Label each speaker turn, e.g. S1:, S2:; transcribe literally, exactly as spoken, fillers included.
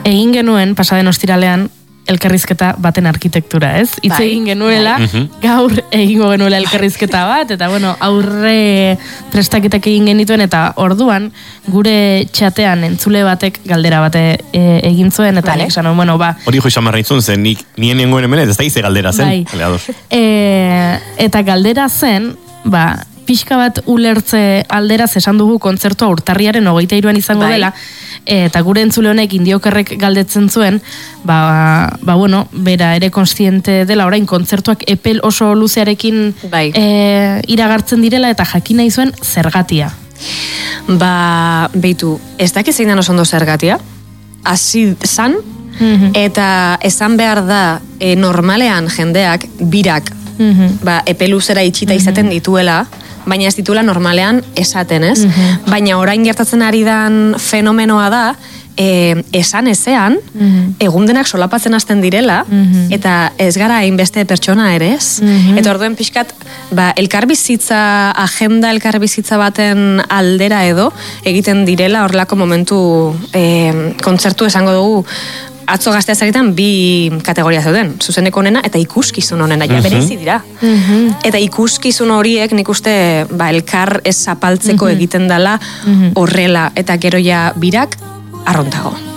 S1: egin genuen, pasaden ostiralean, elkarrizketa baten arkitektura, ez? Hitz
S2: Bai.
S1: egin genuela,
S3: Bai.
S1: gaur egingo genuela elkarrizketa bat, eta bueno, aurre prestaketak egin genituen, eta orduan, gure txatean entzule batek galdera bate e, egin zuen, eta
S2: Vale.
S1: nik esan, bueno, ba,
S3: Hori jo xamarra intzun zen, nik nien nengoen hemen, ez da ize galdera zen.
S1: Bai.
S3: Vale, ados.
S1: E, eta galdera zen, ba, pixka bat ulertze alderaz esan dugu kontzertua urtarriaren hogeita hiruan izango
S2: Bai.
S1: dela, eta gure entzule honek indiokerrek galdetzen zuen, ba, ba bueno, bera ere konstiente dela, orain kontzertuak epel oso luzearekin
S2: Bai.
S1: e, iragartzen direla, eta jakin nahi zuen zergatia.
S2: Ba, beitu, ez dakit zein den oso ondo zergatia, hasi zan, eta esan behar da, e, normalean jendeak, birak, ba, epe luzera itxita izaten dituela, baina ez dituela normalean esaten, ez? Baina orain gertatzen ari dan fenomenoa da, e, esan ezean, egun denak solapatzen hasten direla, eta ez gara hainbeste pertsona ere, ez? Eta orduen pixkat, ba, elkarbizitza, agenda elkarbizitza baten aldera edo, egiten direla horrelako momentu e, kontzertu esango dugu, atzo gaztea zaretan bi kategoria zeuden, zuzeneko onena eta ikuskizun onena, ja bereizi dira. Eta ikuskizun horiek nik uste ba, elkar ez zapaltzeko egiten dela horrela, eta gero ja birak arrontago.